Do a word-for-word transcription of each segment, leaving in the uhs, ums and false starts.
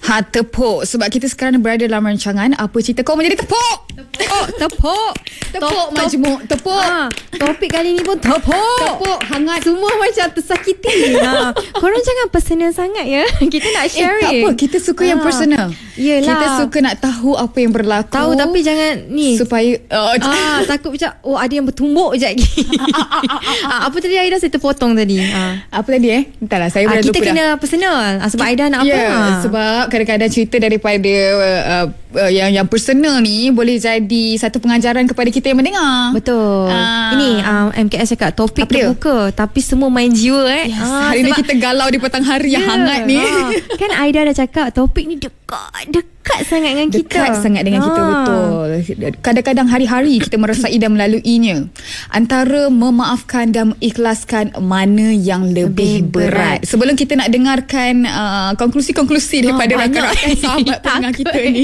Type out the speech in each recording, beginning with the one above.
Ha, tepuk. Sebab kita sekarang berada dalam rancangan Apa Cerita Kau Menjadi Tepuk. Tepuk, tepuk. Tepuk majmuk, tepuk. Ha, topik kali ni pun tepuk. Tepuk, hangat. Semua macam tersakiti. Ha, korang jangan personal sangat ya. Kita nak sharing. Eh, tak apa, kita suka ha. yang personal. Yelah. Kita suka nak tahu apa yang berlaku. Tahu tapi jangan ni. Supaya oh, ah, takut macam oh ada yang bertumbuk je lagi. ah, apa tadi Aida saya terpotong tadi. Ah. Apa tadi eh? Entahlah saya ah, dah kita lupa kena dah. personal. Ah, sebab Aida nak apa? Yeah, Ah. sebab kadang-kadang cerita daripada uh, uh, yang yang personal ni boleh jadi satu pengajaran kepada kita yang mendengar. Betul. Ah. Ini um, M K S cakap topik apa terbuka dia? Tapi semua main jiwa eh. Yes, ah, hari ni kita galau di petang hari yeah. yang hangat ni. Ah. Kan Aida dah cakap topik ni dekat dekat sangat dengan dekat kita. Dekat sangat dengan ah. kita, betul. Kadang-kadang hari-hari kita merasai dan melaluinya. Antara memaafkan dan mengikhlaskan, mana yang lebih, lebih berat? berat. Sebelum kita nak dengarkan uh, konklusi-konklusi daripada oh, rakan-rakan sahabat pendengar kita ni.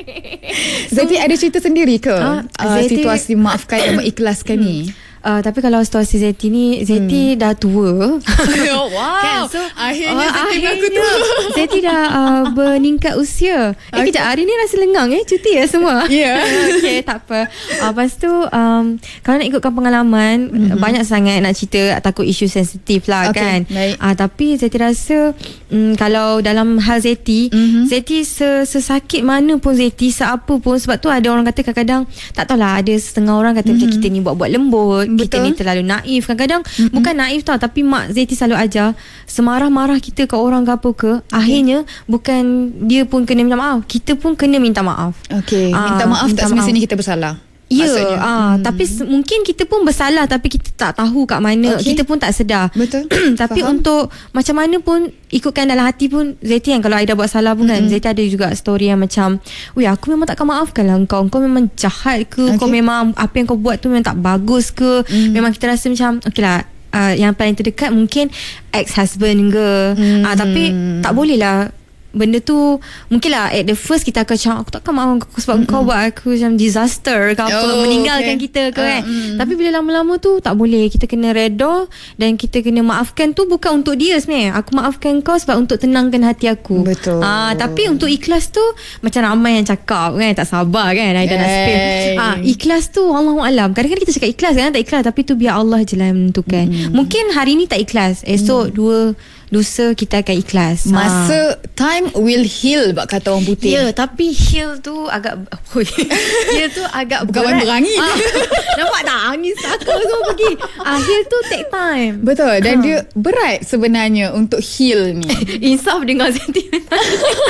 Zeti ada cerita sendiri ke? Uh, uh, situasi memaafkan dan mengikhlaskan ni? Uh, tapi kalau situasi Zeti ni, Zeti hmm. dah tua. Oh, wow. Kan? So, akhirnya oh, Zeti berlaku tua. Zeti dah uh, meningkat usia. Eh, okay. Kejap, hari ni rasa lengang eh. Cuti ya semua. Ya. Yeah. Okay, tak apa. Uh, lepas tu, um, kalau nak ikutkan pengalaman, mm-hmm. banyak sangat nak cerita, takut isu sensitif lah okay, kan. Uh, tapi Zeti rasa, um, kalau dalam hal Zeti, mm-hmm. Zeti sesakit mana pun Zeti, seapa pun. Sebab tu ada orang kata kadang-kadang, tak tahulah, ada setengah orang kata mm-hmm. kita ni buat-buat lembut. Kita Betul. Ni terlalu naif. Kadang-kadang mm-hmm. bukan naif tau, tapi mak Zeti selalu ajar, semarah-marah kita ke orang ke apa ke, okay. akhirnya bukan dia pun kena minta maaf, kita pun kena minta maaf. Okey, minta Aa, maaf minta tak semestinya kita bersalah. Ya, ah, hmm. tapi se- mungkin kita pun bersalah tapi kita tak tahu kat mana, okay. kita pun tak sedar. Betul. Tapi faham. Untuk macam mana pun ikutkan dalam hati pun Zeti kan, kalau Aida buat salah pun kan, mm-hmm. Zeti ada juga story yang macam, weh aku memang takkan maafkan lah kau, kau memang jahat ke, okay. kau memang apa yang kau buat tu memang tak bagus ke, mm. memang kita rasa macam okey lah. Uh, yang paling terdekat mungkin ex-husband ke, mm. uh, tapi tak boleh lah. Benda tu mungkin lah at the first kita akan macam aku takkan maaf kau sebab mm-hmm. kau buat aku macam disaster ke apa, oh, meninggalkan okay. kita ke uh, kan mm. tapi bila lama-lama tu tak boleh, kita kena redha dan kita kena maafkan tu bukan untuk dia sebenarnya, aku maafkan kau sebab untuk tenangkan hati aku. Betul. Ah, tapi untuk ikhlas tu macam ramai yang cakap kan, tak sabar kan Aida hey. nak spill. Ah, ikhlas tu Allahualam, kadang-kadang kita cakap ikhlas kan, tak ikhlas, tapi tu biar Allah je lah yang menentukan. mm. Mungkin hari ni tak ikhlas, esok mm. dua lusa kita akan ikhlas. Masa ha. time will heal, bak kata orang putih. Ya, tapi heal tu agak heal tu agak bukan berat. berangin. Ah, nampak tak? Angin saka semua pergi. Ah, heal tu take time. Betul. Dan ha. dia berat sebenarnya untuk heal ni. Insaf dengan sentimental.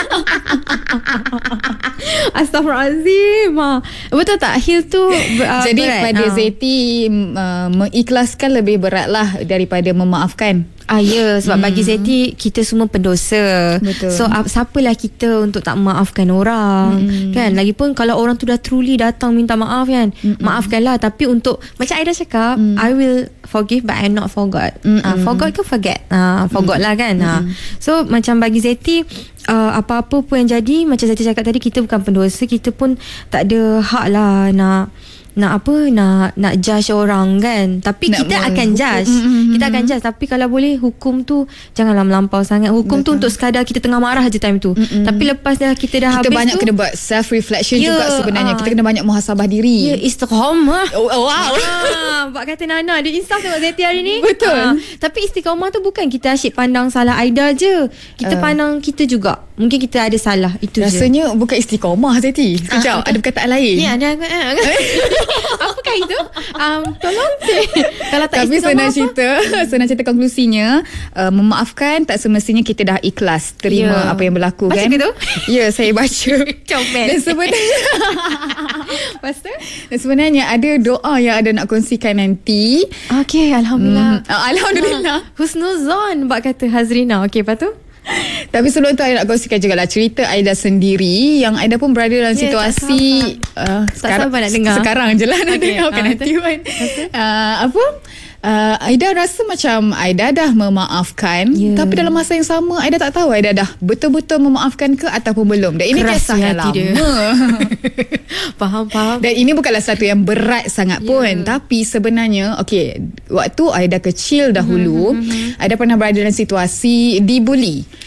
Astaghfirullahalazim. Betul tak? Heal tu uh, jadi berat. pada ha. Zeti uh, mengikhlaskan lebih berat lah daripada memaafkan. Ah ya, sebab hmm. bagi Zeti kita semua pendosa. Betul. So uh, siapalah kita untuk tak maafkan orang, hmm. kan? Lagipun kalau orang tu dah truly datang minta maaf kan, hmm. maafkanlah. Tapi untuk macam Aida cakap, hmm. I will forgive but I not forgot. Hmm. Uh, forgot ke forget? Uh, forgot hmm. lah kan. Hmm. Uh. So macam bagi Zeti, uh, apa-apa pun yang jadi, macam Zeti cakap tadi, kita bukan pendosa, kita pun tak ada hak lah nak nak apa nak nak judge orang kan, tapi nak kita akan judge hukum. Kita akan judge, tapi kalau boleh hukum tu janganlah melampau sangat. Hukum Betul. tu untuk sekadar kita tengah marah je time tu, mm-mm. tapi lepas dah kita dah kita habis banyak tu, kena buat self reflection yeah, juga sebenarnya. uh, kita kena banyak muhasabah diri. Ya, yeah, istiqamah. Oh, oh wow. Ah, buat kata Nana dia insaf tengok Zeti hari ni. Betul. Ah, tapi istiqamah tu bukan kita asyik pandang salah Aida je, kita uh. pandang kita juga. Mungkin kita ada salah, itu rasanya je. Rasanya bukan istiqamah Zeti. Sekejap, uh, ada perkataan lain. Ya, ada. Apakah itu? Um, tolong kalau tak tapi senang cerita senang cerita konklusinya, uh, memaafkan tak semestinya kita dah ikhlas terima yeah. apa yang berlaku. Baca kan gitu? Ya, saya baca. Comel. Dan sebenarnya Pastu? Dan sebenarnya ada doa yang ada nak kongsikan nanti. Okey, alhamdulillah. hmm, Alhamdulillah. ha, Husnuzon buat kata Hazrina. Okey, lepas tu? Tapi sebelum tu Aida nak kongsikan juga lah cerita Aida sendiri, yang Aida pun berada dalam yeah, situasi tak uh, tak sekarang, sabar nak dengar. Sekarang je lah nak okay. dengar, bukan uh, nanti kan. uh, Apa uh, Aida rasa macam Aida dah memaafkan, yeah. tapi dalam masa yang sama Aida tak tahu Aida dah betul-betul memaafkan ke ataupun belum. Dan ini Keras kisah yang lama. Faham-faham. Dan ini bukanlah satu yang berat sangat yeah. pun, tapi sebenarnya okay, waktu Aida kecil dahulu, mm-hmm. Aida pernah berada dalam situasi dibuli.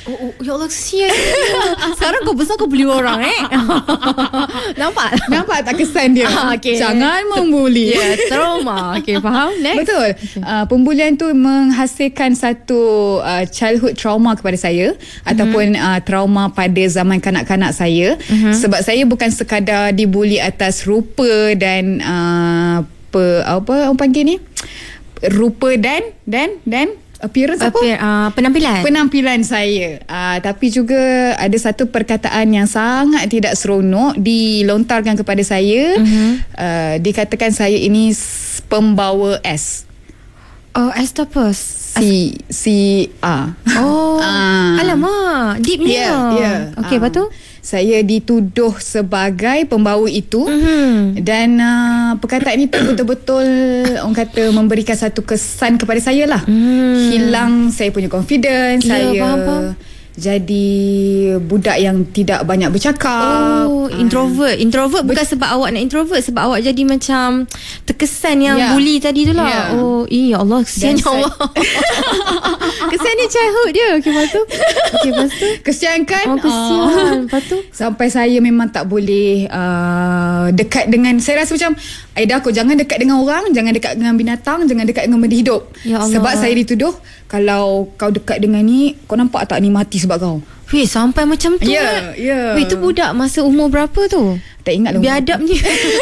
Oh, oh, ya Allah, kesian. Sekarang kau besar kau bully orang eh. Nampak? Nampak tak kesan dia? Okay. Jangan membuli. Yeah, trauma. Okay, faham? Next. Betul. Okay. Uh, pembulian tu menghasilkan satu uh, childhood trauma kepada saya, mm-hmm. ataupun uh, trauma pada zaman kanak-kanak saya, mm-hmm. sebab saya bukan sekadar dibuli atas rupa dan uh, pe, apa orang panggil ni? Rupa dan dan dan appearance apa? Appear, uh, penampilan. Penampilan saya. Uh, tapi juga ada satu perkataan yang sangat tidak seronok dilontarkan kepada saya. Uh-huh. Uh, dikatakan saya ini pembawa S. Oh, S tu apa? Si si A. Oh. uh. Alamak, deepnya. Ya, yeah, yeah. Okey, uh. lepas tu? Saya dituduh sebagai pembawa itu, mm-hmm. dan uh, perkataan itu betul-betul orang kata memberikan satu kesan kepada saya lah. Mm. Hilang saya punya confidence, yeah, saya faham, faham. Jadi budak yang tidak banyak bercakap. Oh, introvert. Introvert bukan sebab awak nak introvert, sebab awak jadi macam terkesan yang yeah. bully tadi tu lah. Yeah. Oh, iya Allah, kesian awak. Kesian ni childhood dia. Okay, lepas tu? Okay, lepas tu? Kesian kan? Oh, kesian. Uh, lepas tu? Sampai saya memang tak boleh uh, dekat dengan, saya rasa macam, Aida, kau jangan dekat dengan orang, jangan dekat dengan binatang, jangan dekat dengan benda hidup. Ya Allah. Sebab saya dituduh, kalau kau dekat dengan ni, kau nampak tak ni mati sebab kau. Weh, sampai macam tu. Ya, yeah, ya. Yeah. Weh, tu budak masa umur berapa tu? Tak ingat lah. Biadabnya.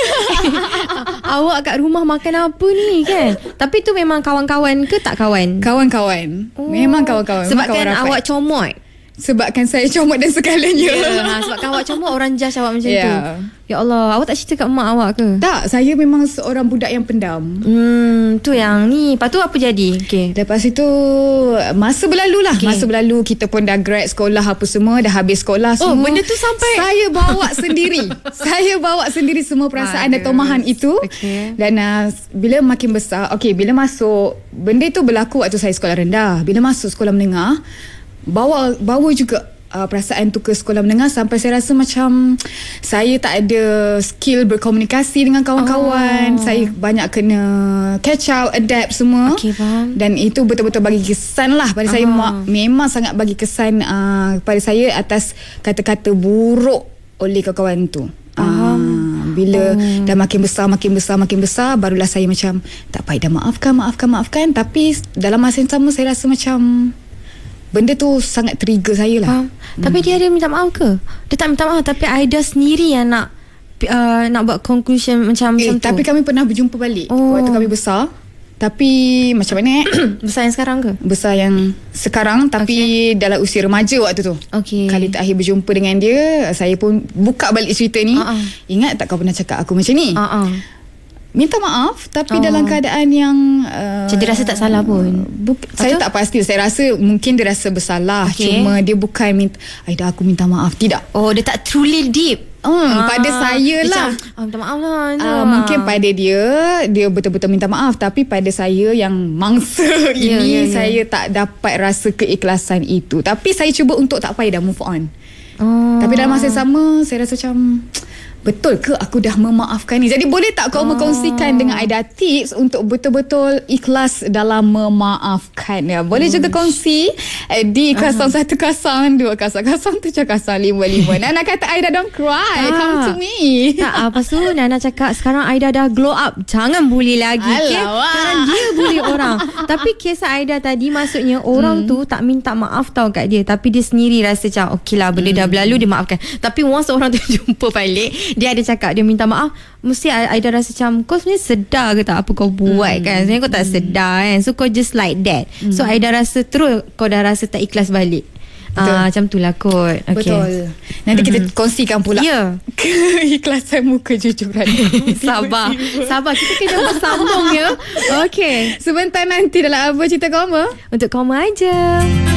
Awak kat rumah makan apa ni kan? Tapi tu memang kawan-kawan ke tak kawan? Kawan-kawan. Oh. Memang kawan-kawan. Sebab memang kan kawan awak comot. Sebabkan saya comot dan segalanya. Yeah, ha, sebabkan awak comot, orang judge awak macam yeah. tu. Ya Allah, awak tak cerita kat mak awak ke? Tak, saya memang seorang budak yang pendam. Hmm, tu yang ni. Lepas tu apa jadi? Okay. Lepas itu masa berlalu lah. Okay. Masa berlalu, kita pun dah grad sekolah apa semua, dah habis sekolah semua. Oh, benda tu sampai saya bawa sendiri. Saya bawa sendiri semua perasaan dan tomahan itu. Okay. Dan uh, bila makin besar, okay, bila masuk, benda tu berlaku waktu saya sekolah rendah. Bila masuk sekolah menengah, bawa bawa juga uh, perasaan tu ke sekolah menengah, sampai saya rasa macam saya tak ada skill berkomunikasi dengan kawan-kawan. Oh. Saya banyak kena catch up, adapt semua. Okay, faham. Dan itu betul-betul bagi kesan lah pada oh. saya. Ma- memang sangat bagi kesan uh, pada saya atas kata-kata buruk oleh kawan-kawan tu. Uh, bila oh. dah makin besar, makin besar, makin besar, barulah saya macam tak payah dah maafkan, maafkan, maafkan. Tapi dalam masa yang sama saya rasa macam benda tu sangat trigger saya lah. Hmm. Tapi dia ada minta maaf ke? Dia tak minta maaf, tapi Aida sendiri yang nak uh, nak buat conclusion macam, eh, macam tu. Tapi kami pernah berjumpa balik oh. waktu kami besar. Tapi macam mana? Besar yang sekarang ke? Besar yang sekarang, tapi okay. dalam usia remaja waktu tu. Okay. Kali terakhir berjumpa dengan dia, saya pun buka balik cerita ni. Uh-uh. Ingat tak kau pernah cakap aku macam ni? Uh-uh. Minta maaf, tapi oh. dalam keadaan yang uh, macam dia rasa tak salah pun. bu- Saya tak pasti. Saya rasa mungkin dia rasa bersalah. Okay. Cuma dia bukan minta, Aida aku minta maaf. Tidak. Oh, dia tak truly deep. Hmm, ah, pada saya lah. Oh, minta maaf lah. Uh, mungkin pada dia, dia betul-betul minta maaf. Tapi pada saya yang mangsa yeah, ini, yeah, yeah. saya tak dapat rasa keikhlasan itu. Tapi saya cuba untuk tak payah dah move on. Oh. Tapi dalam masa yang sama, saya rasa macam, betul ke aku dah memaafkan ni? Jadi boleh tak kau oh. mengkongsikan dengan Aida tips untuk betul-betul ikhlas dalam memaafkan? Ya, boleh oh. juga kongsi eh, di kosong satu kosong dua kosong kosong tujuh kosong lima lima. Nana kata Aida don't cry, ah. come to me. Tak, apa tu Nana cakap sekarang Aida dah glow up, jangan bully lagi. Okay? Sekarang dia bully orang. Tapi kisah Aida tadi, maksudnya orang hmm. tu tak minta maaf tau kat dia, tapi dia sendiri rasa macam okey lah, benda hmm. dah berlalu, dia maafkan. Tapi once orang tu jumpa balik, dia ada cakap dia minta maaf, mesti Aida rasa macam kau sebenarnya sedar ke tak apa kau buat hmm. kan? Sebenarnya kau tak sedar kan, so kau just like that. hmm. So Aida rasa terus kau dah rasa tak ikhlas balik. Ah, macam tu lah kot. Okay. Betul. Nanti kita mm-hmm. kongsikan pula yeah. keikhlasanmu, kejujuran. Sabar Sabar, kita kena bersambung ya. Okay, sebentar nanti dalam Apa Cerita Koma, untuk koma aja.